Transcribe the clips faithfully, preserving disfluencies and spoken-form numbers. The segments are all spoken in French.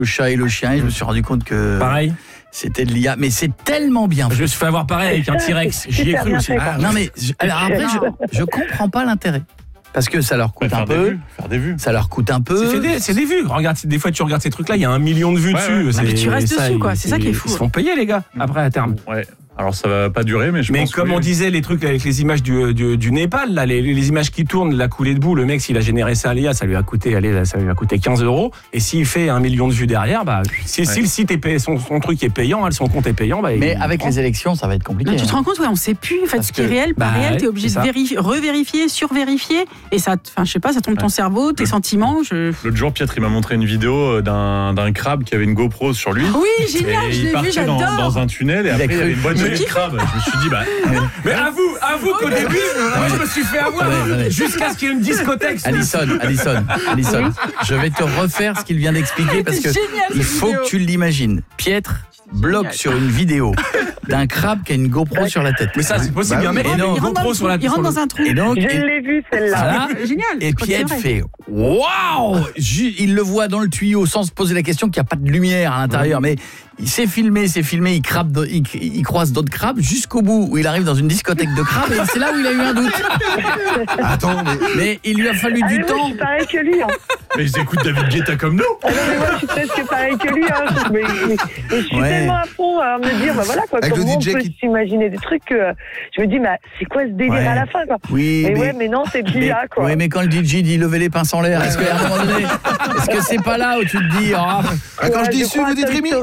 le chat et le chien et je me suis rendu compte que Pareil. C'était de l'I A, mais c'est tellement bien fait. Je me suis fait avoir pareil avec un T-Rex. J'y ai cru aussi. Ah, non mais je, alors après je, je comprends pas l'intérêt. Parce que ça leur coûte ouais, un peu. Des vues, faire des vues. Ça leur coûte un peu. C'est des, c'est des vues. Regarde, des fois tu regardes ces trucs-là, il y a un million de vues ouais, dessus. Ouais. C'est, mais tu restes ça, dessus, quoi. C'est ça qui est fou. Ils se font payer, les gars, après à terme. Ouais. Alors ça va pas durer, mais je mais pense. Mais comme oui. on disait, les trucs avec les images du, du, du Népal, là, les, les images qui tournent, la coulée de boue, le mec, s'il a généré ça à l'I A, ça lui a coûté, allez, ça lui a coûté quinze euros. Et s'il fait un million de vues derrière, bah, si, ouais. si le site est payé, son, son truc est payant, son compte est payant, bah, mais il... avec les élections, ça va être compliqué. Non, tu te hein. rends compte, ouais, on sait plus en fait, ce qui est réel, pas bah, réel, t'es ouais, obligé de vérifier, revérifier, survérifier, et ça, enfin, je sais pas, ça tombe ouais. ton cerveau, tes le, sentiments. Je... L'autre jour, Pietro, il m'a montré une vidéo d'un, d'un crabe qui avait une GoPro sur lui. Oui, génial, et je l'ai vu, j'adore. Dans, dans un tunnel, et il après, il y avait une boîte de crabe. Je me suis dit, bah. Mais avoue, avoue qu'au début, moi je me suis fait avoir ouais, ouais. jusqu'à ce qu'il y ait une discothèque. Alison, Alison, Alison, je vais te refaire ce qu'il vient d'expliquer parce que génial, il faut vidéo. que tu l'imagines. Piètre bloque sur une vidéo d'un crabe qui a une GoPro sur la tête. Mais ça, c'est possible. Bah, oui. Il y a une GoPro sur la tête. Il rentre dans un trou. Et donc, je l'ai vu celle-là. C'est génial. Et Piètre fait waouh. Il le voit dans le tuyau sans se poser la question qu'il n'y a pas de lumière à l'intérieur, mmh. mais il s'est filmé, s'est filmé, il, crabe, il, il croise d'autres crabes jusqu'au bout où il arrive dans une discothèque de crabes et c'est là où il a eu un doute. Attends, mais, mais il lui a fallu ah, du moi, temps. Je suis pareil que lui. Hein. Mais ils écoutent David Guetta comme nous. Ah non, mais moi je suis presque pareil que lui. Hein. Mais, mais, mais je suis ouais. tellement à fond à me dire, bah voilà quoi, avec comment on peut qui... s'imaginer des trucs que je me dis, bah c'est quoi ce délire ouais. à la fin quoi. Oui, mais, mais ouais, mais non, c'est de l'I A quoi. Oui, mais quand le D J dit lever les pinces en l'air, est-ce qu'à un moment donné, est-ce que c'est pas là où tu te dis, oh, ah, quand ouais, je dis su, vous dites Rémi.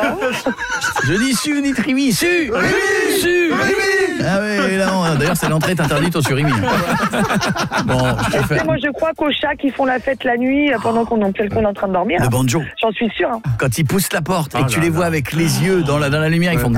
Je dis su, vous dites Rémi, su, Rémi, su, Rémi. Ah oui, là, non, d'ailleurs, c'est l'entrée est interdite au Surimi. Bon, je te fais... Moi, je crois qu'aux chats qui font la fête la nuit pendant qu'on est, qu'on est en train de dormir. Le banjo. J'en suis sûr. Hein. Quand ils poussent la porte et oh que tu les là vois là. avec les yeux dans la, dans la lumière, ils font...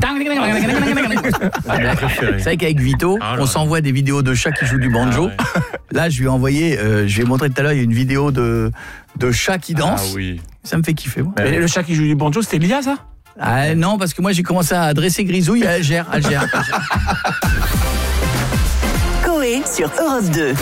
C'est vrai qu'avec Vito, oh on s'envoie des vidéos de chats qui jouent du banjo. Ah ouais. Là, je lui ai envoyé, euh, je lui ai montré tout à l'heure, il y a une vidéo de, de chats qui dansent. Ah oui. Ça me fait kiffer. Moi. Mais le chat qui joue du banjo, c'était l'I A, ça ? Ah non, parce que moi, j'ai commencé à dresser Grisouille à Alger. Alger. Coé sur Europe deux.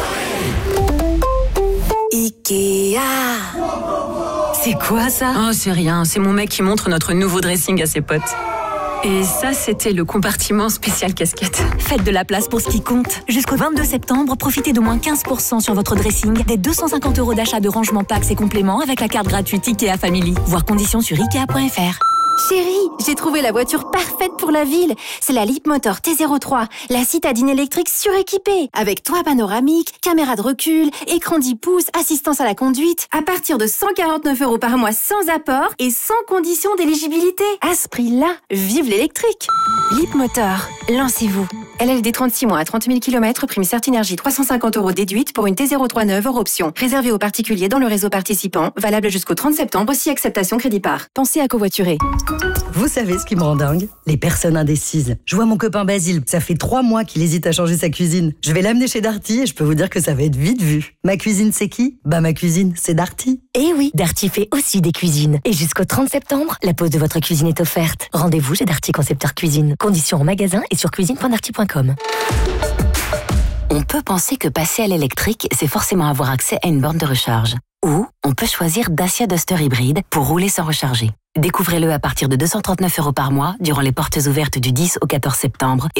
Ikea. C'est quoi ça ? Oh, c'est rien. C'est mon mec qui montre notre nouveau dressing à ses potes. Et ça, c'était le compartiment spécial casquette. Faites de la place pour ce qui compte. Jusqu'au vingt-deux septembre, profitez d'au moins quinze pour cent sur votre dressing, des deux cent cinquante euros d'achat de rangement packs et compléments avec la carte gratuite Ikea Family. Voir conditions sur ikea point f r. Chérie, j'ai trouvé la voiture parfaite pour la ville. C'est la Leapmotor T zéro trois, la citadine électrique suréquipée. Avec toit panoramique, caméra de recul, écran dix pouces, assistance à la conduite. À partir de cent quarante-neuf euros par mois sans apport et sans condition d'éligibilité. À ce prix-là, vive l'électrique. Leapmotor, lancez-vous. L L D trente-six mois à trente mille kilomètres, prime Certinergie trois cent cinquante euros déduite pour une T zéro trois neuve hors option. Réservé aux particuliers dans le réseau participant, valable jusqu'au trente septembre si acceptation crédit par. Pensez à covoiturer. Vous savez ce qui me rend dingue ? Les personnes indécises. Je vois mon copain Basile, ça fait trois mois qu'il hésite à changer sa cuisine. Je vais l'amener chez Darty et je peux vous dire que ça va être vite vu. Ma cuisine, c'est qui ? Bah ma cuisine, c'est Darty. Eh oui, Darty fait aussi des cuisines. Et jusqu'au trente septembre, la pose de votre cuisine est offerte. Rendez-vous chez Darty Concepteur Cuisine. Conditions en magasin et sur cuisine point darty point com. On peut penser que passer à l'électrique, c'est forcément avoir accès à une borne de recharge. Ou on peut choisir Dacia Duster hybride pour rouler sans recharger. Découvrez-le à partir de deux cent trente-neuf euros par mois durant les portes ouvertes du dix au quatorze septembre.